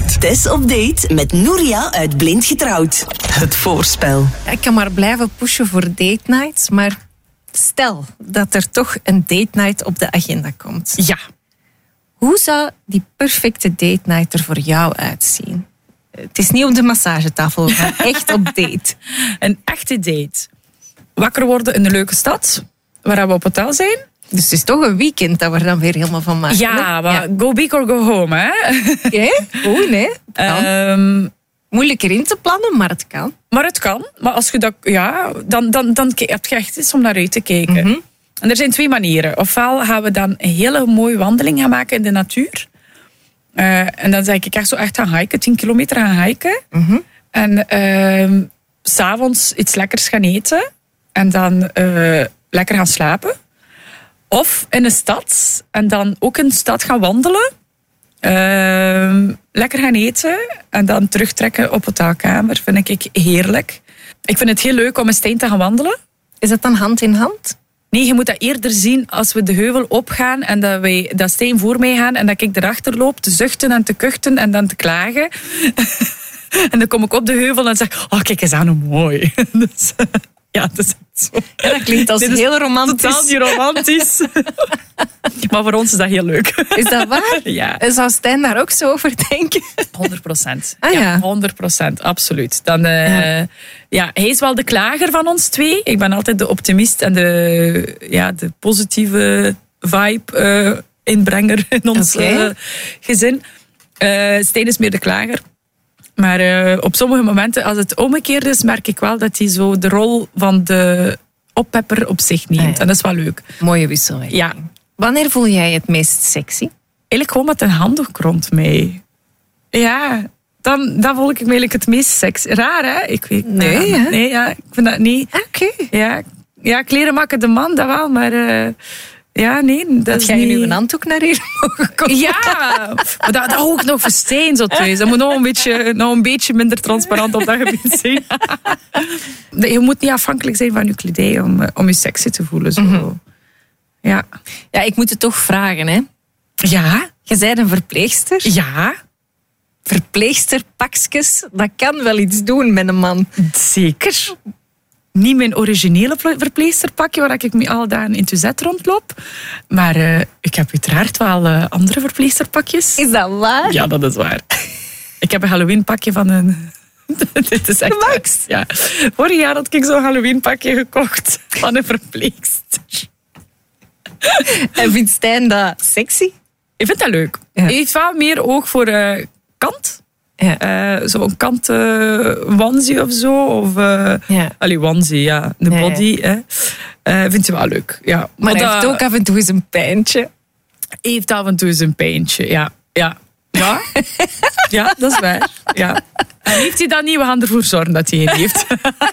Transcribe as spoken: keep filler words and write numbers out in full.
Date. Tess op date met Nouria uit Blind Getrouwd. Het voorspel. Ik kan maar blijven pushen voor date nights, maar stel dat er toch een date night op de agenda komt. Ja. Hoe zou die perfecte date night er voor jou uitzien? Het is niet op de massagetafel, we gaan echt op date. Een echte date. Wakker worden in een leuke stad, waar we op hotel zijn. Dus het is toch een weekend dat we er dan weer helemaal van maken. Ja, maar ja. go big or go home, hè? Okay. Oeh, nee. Um, Moeilijker in te plannen, maar het kan. maar het kan. Maar als je dat, ja, dan, dan, dan heb je echt eens om naar uit te kijken. Mm-hmm. En er zijn twee manieren. Ofwel gaan we dan een hele mooie wandeling gaan maken in de natuur. Uh, en dan zeg ik echt zo echt gaan hiken, tien kilometer gaan hiken. Mm-hmm. En uh, 's avonds iets lekkers gaan eten. En dan uh, lekker gaan slapen. Of in een stad. En dan ook in de stad gaan wandelen. Uh, lekker gaan eten. En dan terugtrekken op hotelkamer. Vind ik heerlijk. Ik vind het heel leuk om met Stijn te gaan wandelen. Is dat dan hand in hand? Nee, je moet dat eerder zien als we de heuvel opgaan en dat, wij, dat Stijn voor mij gaan en dat ik erachter loop te zuchten en te kuchten en dan te klagen. En dan kom ik op de heuvel en zeg, oh kijk eens aan hoe mooi. Dus, ja, dat is zo. Ja, dat klinkt als Dit is heel romantisch. Totaal niet romantisch. Maar voor ons is dat heel leuk. Is dat waar? Ja. En zou Stijn daar ook zo over denken? honderd procent. Ah, ja. honderd procent, absoluut. Dan, uh, ja. ja, hij is wel de klager van ons twee. Ik ben altijd de optimist en de, ja, de positieve vibe uh, inbrenger in ons Okay. uh, gezin. Uh, Stijn is meer de klager. Maar uh, op sommige momenten, als het omgekeerd is, merk ik wel dat hij zo de rol van de oppepper op zich neemt. Ah, ja. En dat is wel leuk. Mooie wisselwerking. Ja. Wanneer voel jij je het meest sexy? Eigenlijk gewoon met een handdoek rond mij. Ja, dan, dan voel ik me eigenlijk het meest sexy. Raar, hè? Ik weet, Nee, ja, hè? nee, ja, ik vind dat niet. Oké. Okay. Ja, ja, kleren maken de man, dat wel, maar uh, ja, nee, dat Dat is jij niet... nu een handdoek naar hier mogen komen? Ja, maar dat, dat ook nog voor Stijn zo thuis. Dat moet nog een beetje, nog een beetje minder transparant op dat gebied zijn. Je moet niet afhankelijk zijn van je kledij om, om je sexy te voelen. Zo. Mm-hmm. Ja. Ja, ik moet het toch vragen, hè. Ja? Je bent een verpleegster. Ja. Verpleegsterpakjes, dat kan wel iets doen met een man. Zeker. Niet mijn originele verpleegsterpakje waar ik mee al dagen in Tuzet rondloop. Maar uh, ik heb uiteraard wel uh, andere verpleegsterpakjes. Is dat waar? Ja, dat is waar. Ik heb een Halloween-pakje van een... Dit is echt Gemaakt? Ja. Vorig jaar had ik zo'n Halloween-pakje gekocht van een verpleegster. En vindt Stijn dat sexy? Ik vind dat leuk. Ja. Hij heeft wel meer oog voor uh, kant. Ja. Uh, Zo'n kant uh, onesie of zo. Of, uh, Ja. Allee, onesie, ja. De Ja, body. Hè. Uh, vindt hij wel leuk. Ja. Maar hij dat, heeft ook af en toe eens een pijntje. heeft af en toe eens een pijntje. Ja. Ja. Ja. Ja, dat is waar. Ja. En heeft hij dat niet? We gaan ervoor zorgen dat hij het heeft.